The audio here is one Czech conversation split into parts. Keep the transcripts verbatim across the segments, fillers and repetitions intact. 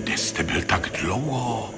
Kde jste byl tak dlouho?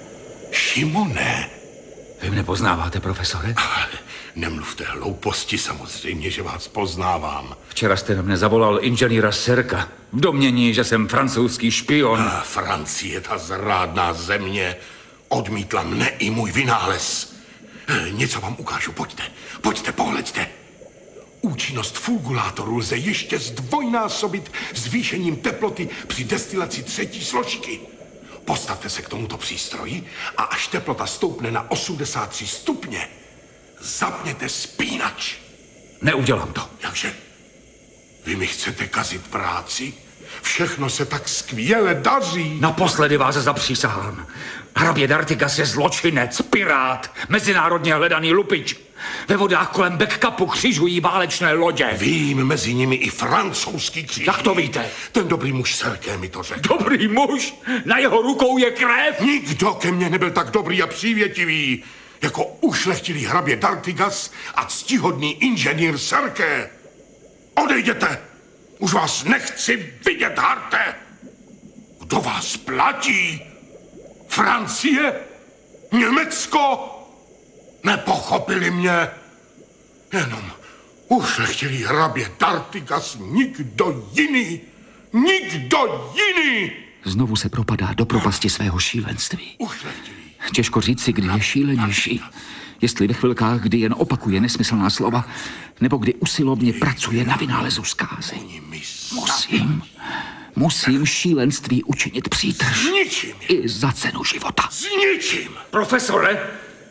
Šimone? Vy mne poznáváte, profesore? Nemluvte hlouposti, samozřejmě, že vás poznávám. Včera jste na mne zavolal inženýra Serka v domnění, že jsem francouzský špion. A Francie, ta zrádná země, odmítla mne i můj vynález. Něco vám ukážu, pojďte, pojďte, pohleďte. Účinnost fulgulátoru lze ještě zdvojnásobit zvýšením teploty při destilaci třetí složky. Postavte se k tomuto přístroji a až teplota stoupne na osmdesát tři stupně, zapněte spínač. Neudělám to. Jakže? Vy mi chcete kazit práci? Všechno se tak skvěle daří. Naposledy vás zapřísahám. Hrabě d'Artigas je zločinec, pirát, mezinárodně hledaný lupič. Ve vodách kolem Backcapu křižují válečné lodě. Vím, mezi nimi i francouzský kříž. Jak to víte? Ten dobrý muž Serké mi to řekl. Dobrý muž? Na jeho rukou je krev? Nikdo ke mně nebyl tak dobrý a přívětivý, jako ušlechtilý hrabě d'Artigas a ctihodný inženýr Serké. Odejděte! Už vás nechci vidět, Harte! Kdo vás platí? Francie? Německo? Nepochopili mě. Jenom ušlechtilý hrabě d'Artigas, nikdo jiný. Nikdo jiný! Znovu se propadá do propasti svého šílenství. Ušlechtilý. Těžko říci, kdy je šílenější. Jestli ve chvilkách, kdy jen opakuje nesmyslná slova, nebo kdy usilovně pracuje na vynálezu zkázy. Musím, musím šílenství učinit přítrž. S ničím. I za cenu života. S ničím. Profesore,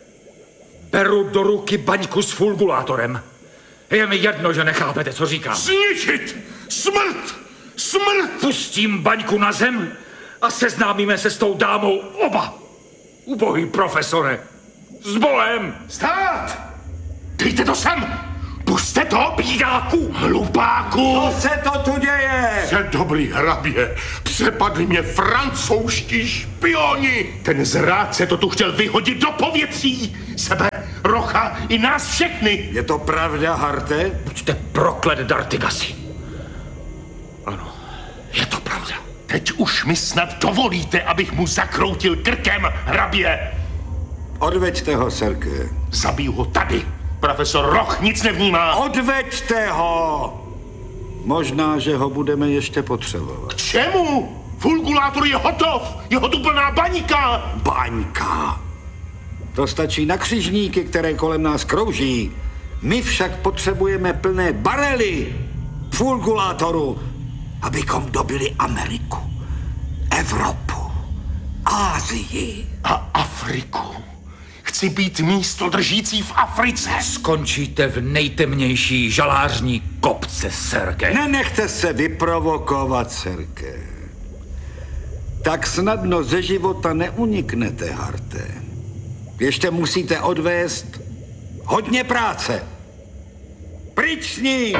beru do ruky baňku s fulgulátorem. Je mi jedno, že nechápete, co říkám. Zničit! Smrt! Smrt! Pustím baňku na zem a seznámíme se s tou dámou oba. Ubohý profesore, s Bohem! Stát! Dejte to sem! Puste to! Bídáku! Hlupáku! Co se to tu děje? Jste dobrý hrabě, přepadli mě francouzští špioni! Ten zrádce to tu chtěl vyhodit do povětří! Sebe, Rocha i nás všechny! Je to pravda, Harte? Buďte proklet, d'Artigasi. Ano, je to pravda. Teď už mi snad dovolíte, abych mu zakroutil krkem, hrabě! Odveďte ho, Serké. Zabiju ho tady. Profesor Roch nic nevnímá. Odveďte ho! Možná, že ho budeme ještě potřebovat. K čemu? Fulgulátor je hotov. Jeho tu plná baňka. Baňka. To stačí na křižníky, které kolem nás krouží. My však potřebujeme plné barely fulgulátoru, abychom dobili Ameriku, Evropu, Asii a Afriku. Chci být místo držící v Africe. Skončíte v nejtemnější žalářní kopce, Serké. Nenechte se vyprovokovat, Serké. Tak snadno ze života neuniknete, Harte. Ještě musíte odvést hodně práce. Pryč s ním!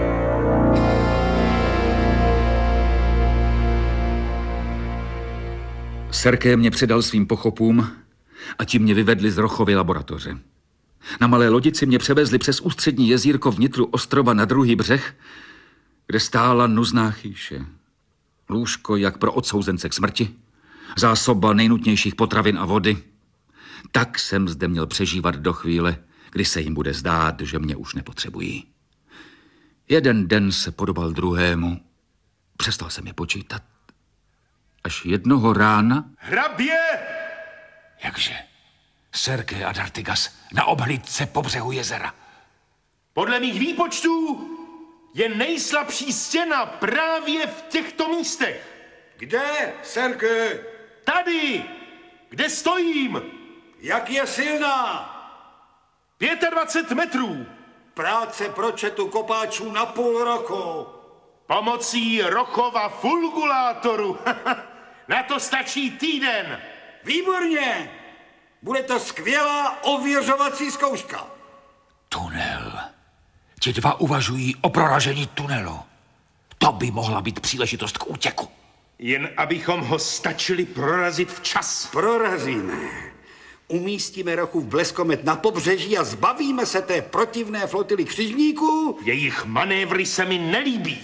Serké mě předal svým pochopům a ti mě vyvedli z Rochovy laboratoře. Na malé lodici mě převezli přes ústřední jezírko vnitru ostrova na druhý břeh, kde stála nuzná chýše. Lůžko jak pro odsouzence k smrti, zásoba nejnutnějších potravin a vody. Tak jsem zde měl přežívat do chvíle, kdy se jim bude zdát, že mě už nepotřebují. Jeden den se podobal druhému. Přestal jsem je počítat. Až jednoho rána... Hrabě! Jakže? Serké a d'Artigas na obhlídce po břehu jezera. Podle mých výpočtů je nejslabší stěna právě v těchto místech. Kde, Serké? Tady, kde stojím. Jak je silná? dvacet pět metrů. Práce pročetu kopáčů na půl roku. Pomocí Rochova fulgulátoru. Na to stačí týden. Výborně! Bude to skvělá ověřovací zkouška. Tunel. Ti dva uvažují o proražení tunelu. To by mohla být příležitost k útěku. Jen abychom ho stačili prorazit včas. Prorazíme. Umístíme Rochův bleskomet na pobřeží a zbavíme se té protivné flotily křižníků. Jejich manévry se mi nelíbí.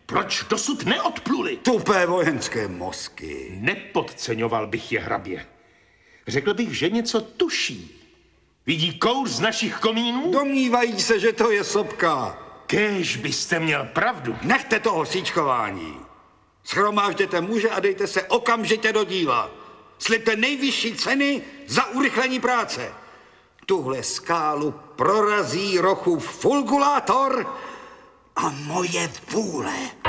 Proč dosud neodpluli? Tupé vojenské mozky. Nepodceňoval bych je, hrabě. Řekl bych, že něco tuší. Vidí kouř z našich komínů? Domnívají se, že to je sopka. Kéž byste měl pravdu. Nechte toho síčkování. Shromážděte muže a dejte se okamžitě do díla. Slibte nejvyšší ceny za urychlení práce. Tuhle skálu prorazí Rochův fulgulátor a moje vůle.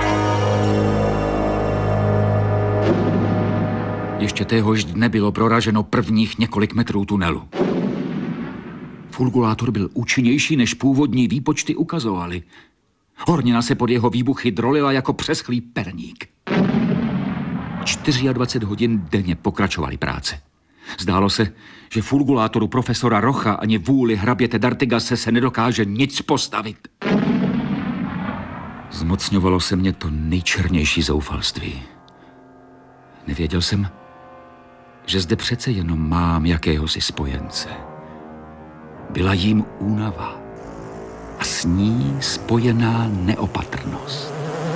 Ještě téhož dne bylo proraženo prvních několik metrů tunelu. Fulgulátor byl účinnější, než původní výpočty ukazovaly. Hornina se pod jeho výbuchy drolila jako přeschlý perník. dvacet čtyři hodin denně pokračovaly práce. Zdálo se, že fulgulátoru profesora Rocha ani vůli hraběte D'Artigase se nedokáže nic postavit. Zmocňovalo se mě to nejčernější zoufalství. Nevěděl jsem, že zde přece jenom mám jakéhosi spojence. Byla jím únava a s ní spojená neopatrnost.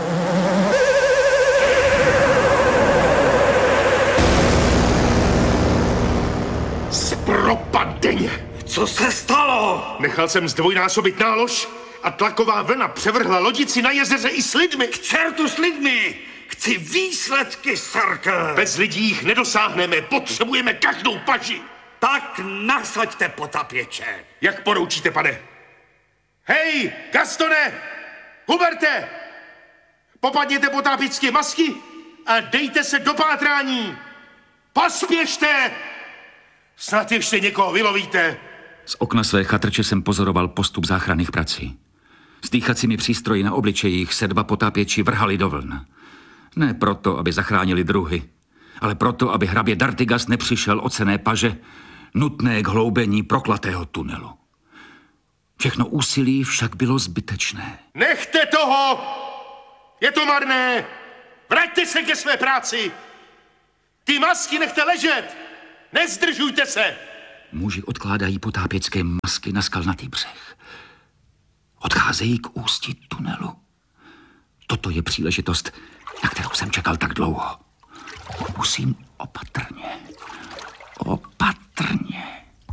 Zpropadeně! Co se stalo? Nechal jsem zdvojnásobit nálož a tlaková vlna převrhla lodici na jezeře i s lidmi. K čertu s lidmi! Chci výsledky, Sirke! Bez lidí jich nedosáhneme, potřebujeme každou paži. Tak nasaďte potapěče. Jak poroučíte, pane? Hej, Gastone! Huberte! Popadněte potápěčské masky a dejte se do pátrání. Pospěšte! Snad ještě někoho vylovíte. Z okna své chatrče jsem pozoroval postup záchranných prací. S dýchacími přístroji na obličejích se dva potápěči vrhali do vln. Ne proto, aby zachránili druhy, ale proto, aby hrabě D'Artigas nepřišel o cenné paže, nutné k hloubení prokletého tunelu. Všechno úsilí však bylo zbytečné. Nechte toho! Je to marné! Vraťte se ke své práci! Ty masky nechte ležet! Nezdržujte se! Muži odkládají potápěcké masky na skalnatý břeh. Odcházejí k ústí tunelu. Toto je příležitost, na kterou jsem čekal tak dlouho. Musím opatrně. Opatrně.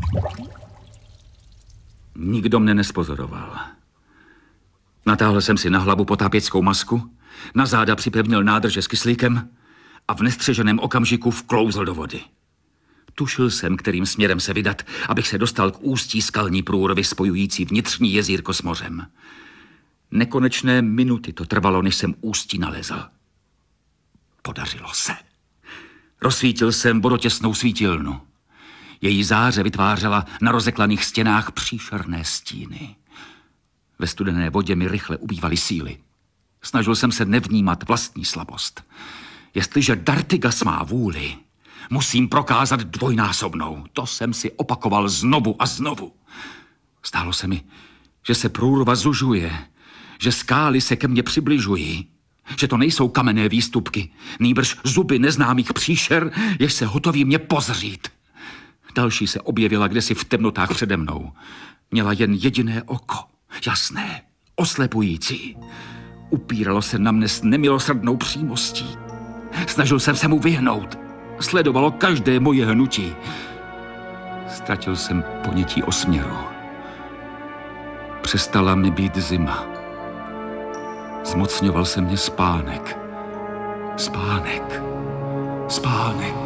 Nikdo mne nespozoroval. Natáhl jsem si na hlavu potápěckou masku, na záda připevnil nádrže s kyslíkem a v nestřeženém okamžiku vklouzl do vody. Tušil jsem, kterým směrem se vydat, abych se dostal k ústí skalní průrvy spojující vnitřní jezírko s mořem. Nekonečné minuty to trvalo, než jsem ústí nalezl. Podařilo se. Rozsvítil jsem vodotěsnou svítilnu. Její záře vytvářela na rozeklaných stěnách příšerné stíny. Ve studené vodě mi rychle ubývaly síly. Snažil jsem se nevnímat vlastní slabost. Jestliže D'Artigas má vůli, musím prokázat dvojnásobnou. To jsem si opakoval znovu a znovu. Stálo se mi, že se průrva zužuje, že skály se ke mně přibližují, že to nejsou kamenné výstupky, nýbrž zuby neznámých příšer, jež se hotoví mě pozřít. Další se objevila kdesi v temnotách přede mnou. Měla jen jediné oko, jasné, oslepující. Upíralo se na mne s nemilosrdnou přímostí. Snažil jsem se mu vyhnout. Sledovalo každé moje hnutí. Ztratil jsem ponětí o směru. Přestala mi být zima. Zmocňoval se mě spánek. Spánek. Spánek.